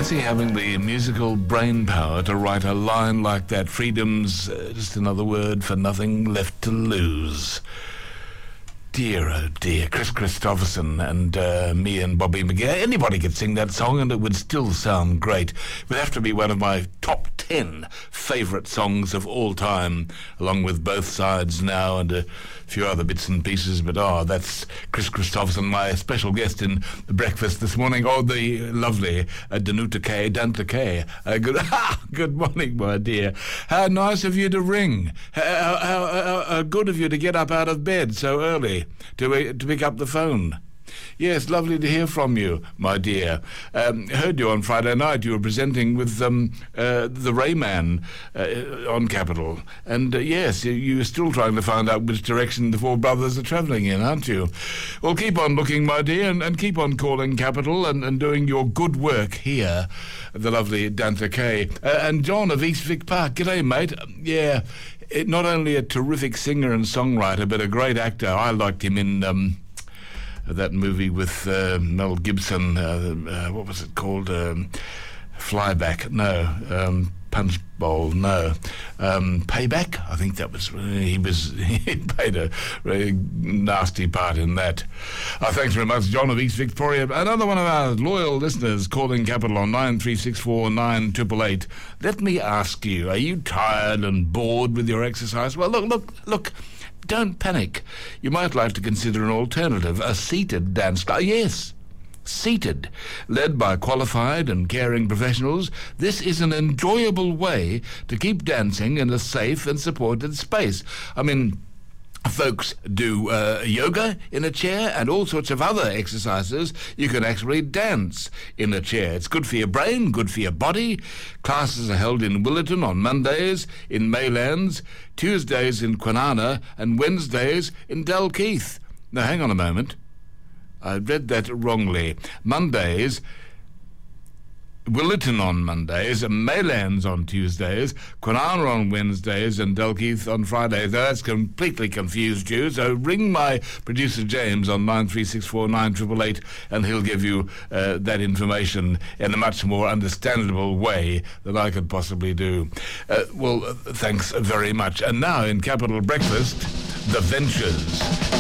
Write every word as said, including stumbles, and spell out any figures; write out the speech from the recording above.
Fancy having the musical brain power to write a line like that. Freedom's uh, just another word for nothing left to lose. Dear, oh dear, Chris Christopherson and uh, me and Bobby McGee. Anybody could sing that song and it would still sound great. It would have to be one of my top ten favourite songs of all time, along with Both Sides Now and a few other bits and pieces. But, oh, that's Chris Christopherson, my special guest in breakfast this morning. Oh, the lovely uh, Danuta Kay, Danta Kay. Uh, good, good morning, my dear. How nice of you to ring. How, how, how, how good of you to get up out of bed so early to, uh, to pick up the phone. Yes, lovely to hear from you, my dear. Um, heard you on Friday night. You were presenting with um, uh, the Rayman uh, on Capital. And, uh, yes, you, you're still trying to find out which direction the four brothers are travelling in, aren't you? Well, keep on looking, my dear, and, and keep on calling Capital and, and doing your good work here, the lovely Danta Kay. Uh, and John of East Vic Park. G'day, mate. Yeah, it, not only a terrific singer and songwriter, but a great actor. I liked him in... Um, that movie with uh, Mel Gibson, uh, uh, what was it called? Um, Flyback, no. Um, Punch Bowl, no. Um, Payback, I think that was, he was, he played a very nasty part in that. Uh, thanks very much, John of East Victoria. Another one of our loyal listeners calling Capital on nine three six four nine eight eight eight. Let me ask you, are you tired and bored with your exercise? Well, look, look, look. Don't panic. You might like to consider an alternative, a seated dance class. Yes, seated. Led by qualified and caring professionals, this is an enjoyable way to keep dancing in a safe and supported space. I mean, folks do uh, yoga in a chair and all sorts of other exercises. You can actually dance in a chair. It's good for your brain, good for your body. Classes are held in Willerton on Mondays, in Maylands, Tuesdays in Kwinana, and Wednesdays in Dalkeith. Now, hang on a moment. I read that wrongly. Mondays... Willerton on Mondays, Maylands on Tuesdays, Kwinana on Wednesdays, and Dalkeith on Fridays. That's completely confused you, so ring my producer James on nine three six four nine eight eight eight and he'll give you uh, that information in a much more understandable way than I could possibly do. Uh, well, uh, thanks very much. And now in Capital Breakfast, The Ventures.